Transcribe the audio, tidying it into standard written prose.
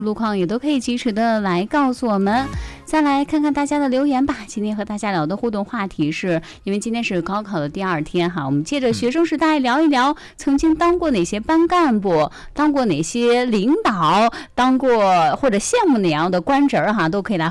路况也都可以及时的来告诉我们。再来看看大家的留言吧。今天和大家聊的互动话题是，因为今天是高考的第2天哈，我们借着学生时代聊一聊曾经当过哪些班干部，当过哪些领导，当过或者羡慕哪样的官职哈，都可以来